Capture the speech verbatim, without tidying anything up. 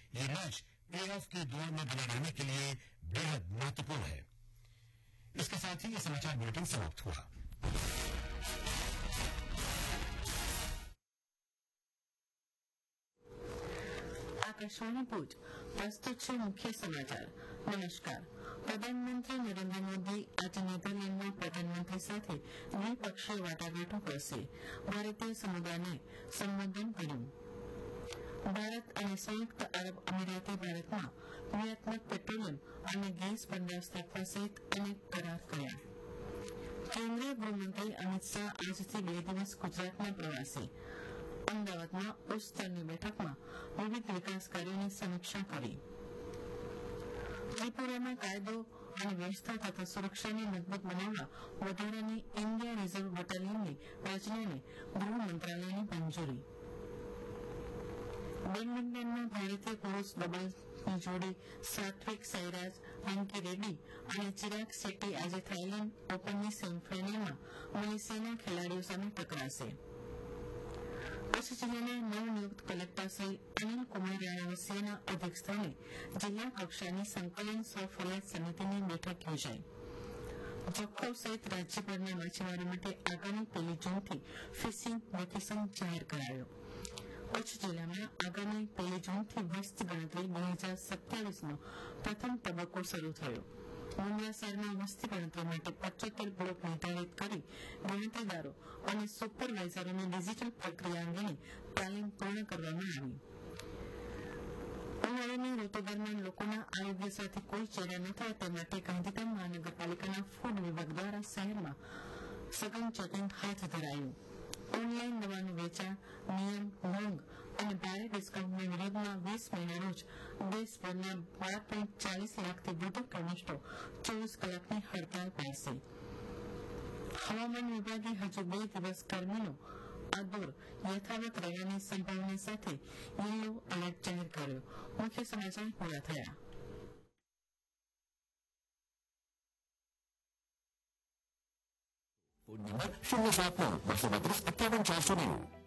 ये match play of की दौड़ में बने रहने के लिए बेहद महत्वपूर्ण है। इसके साथ ही ये समाचार बुलेटिन समाप्त हुआ। आकाशवाणी भुज प्रस्तुत है मुख्य समाचार। नमस्कार। प्रधानमंत्री नरेंद्र मोदी आज નેધરલેન્ડના પ્રધાનમંત્રી સાથે દ્વિપક્ષીય વાટાઘાટો કરશે। ભારતીય સમુદાયને સંબોધન કર્યું। ભારત અને સંયુક્ત આરબ અમીરાતે ભારતમાં ક્રિયાત્મક પેટ્રોલિયમ અને ગેસ બંદર સ્થાપવા સહિત અનેક કરાર કર્યા। કેન્દ્રીય ગૃહમંત્રી અમિત શાહ આજથી બે દિવસ ગુજરાતના પ્રવાસે। અમદાવાદમાં ઉચ્ચ સ્તરની બેઠકમાં વિવિધ વિકાસ કાર્યોની સમીક્ષા કરી। ત્રિપુરામાં કાયદો અને વ્યવસ્થા તથા સુરક્ષાને મજબૂત બનાવવા વધારાની ઇન્ડિયા રિઝર્વ બટાલિયનની રચનાને ગૃહ મંત્રાલયની મંજૂરી। બેડમિન્ટનમાં ભારતીય પુરુષ ડબલ્સની જોડી સાત્વિક સાઈરાજ વેંકી રેડ્ડી અને ચિરાગ શેટ્ટી આજે થાઈલેન્ડ ઓપનની સેમીફાઈનલમાં મલેશિયાના ખેલાડીઓ સામે ટકરાશે। કચ્છ જિલ્લાના નવનિયુક્ત કલેક્ટર શ્રી અનિલ કુમાર રાણાવસિયાના અધ્યક્ષસ્થાને જિલ્લા કક્ષાની સંકલન સ્વ ફરિયાદ સમિતિની બેઠક યોજાઈ। જખૌ સહિત રાજ્યભરના માછીમારો માટે આગામી પહેલી જૂનથી ફિશિંગ વેકેશન જાહેર કરાયો। કચ્છ જિલ્લામાં આગામી પહેલી જૂનથી વસ્તી ગણતરી બે હજાર સત્યાવીસનો પ્રથમ તબક્કો શરૂ થયો। મુંદ્રા શહેરમાં વસ્તી ગણતરી માટે પચોતેર બ્લોક નિર્ધારિત કરી ગણતરીદારો અને સુપરવાઇઝરોની ડિજિટલ પ્રક્રિયા અંગેની તાલીમ પૂર્ણ કરવામાં આવી। ઉનાળાની ઋતુ દરમિયાન લોકોના આરોગ્ય સાથે કોઈ ચેડા ન થાય તે માટે ગાંધીધામ મહાનગરપાલિકાના ફૂડ વિભાગ દ્વારા શહેરમાં સઘન ચેકિંગ હાથ ધરાયું। ઓનલાઈન દવાનું વેચાણ નિયમ ભંગ અને ભારે ડિસ્કાઉન્ટના વિરોધમાં વીસ મેના રોજ દેશભરના બાર પોઈન્ટ ચાલીસ લાખથી વધુ કેમિસ્ટો ચોવીસ કલાકની હડતાળ પાડશે। હવામાન વિભાગે હજુ બે દિવસ ગરમીનો આ દોર યથાવત રહેવાની સંભાવના સાથે યલો એલર્ટ જાહેર કર્યો। મુખ્ય સમાચાર પૂરા થયા। फोन नंबर शून्य सात नौ दो सौ बत्तीस इक्यावन चार सौ नौ।